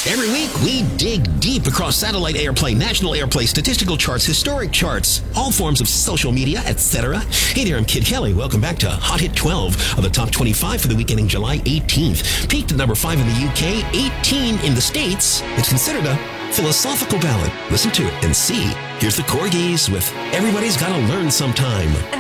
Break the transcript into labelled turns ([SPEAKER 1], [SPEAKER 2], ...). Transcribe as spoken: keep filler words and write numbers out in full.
[SPEAKER 1] Every week, we dig deep across satellite airplay, national airplay, statistical charts, historic charts, all forms of social media, et cetera. Hey there, I'm Kid Kelly. Welcome back to Hot Hit twelve of the top twenty-five for the week ending July eighteenth. Peaked at number five in the U K, eighteen in the States. It's considered a philosophical ballad. Listen to it and see. Here's the Corgis with Everybody's Gotta Learn Sometime.